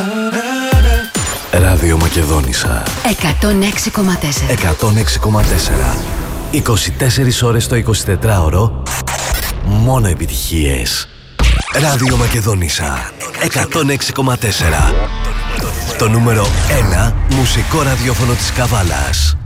Ράδιο Μακεδόνισσα 106,4. 106,4. 24 ώρες το 24ωρο. Μόνο επιτυχίες. Ράδιο Μακεδόνισσα 106,4. Το νούμερο 1 μουσικό ραδιόφωνο της Καβάλας.